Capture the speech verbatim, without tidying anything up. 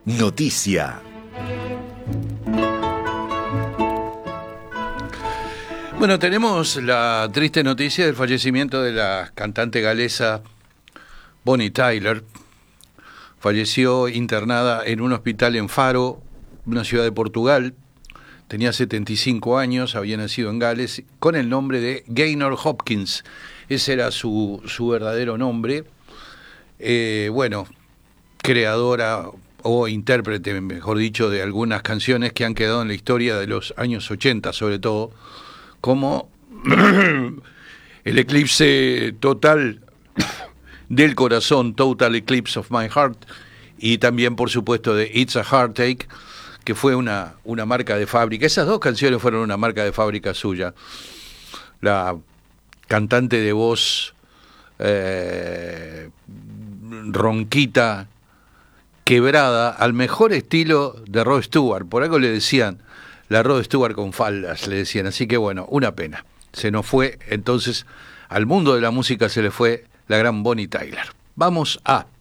Noticia. Bueno, tenemos la triste noticia del fallecimiento de la cantante galesa Bonnie Tyler. Falleció internada en un hospital en Faro, una ciudad de Portugal. Tenía setenta y cinco años, había nacido en Gales, con el nombre de Gaynor Hopkins. Ese era su, su verdadero nombre. Eh, bueno, creadora o intérprete, mejor dicho, de algunas canciones que han quedado en la historia de los años ochenta, sobre todo, como El eclipse total del corazón, Total Eclipse of My Heart, y también, por supuesto, de It's a Heartache, que fue una, una marca de fábrica. Esas dos canciones fueron una marca de fábrica suya. La cantante de voz eh, ronquita, quebrada, al mejor estilo de Rod Stewart. Por algo le decían la Rod Stewart con faldas, le decían. Así que bueno, una pena. Se nos fue, entonces, al mundo de la música se le fue la gran Bonnie Tyler. Vamos a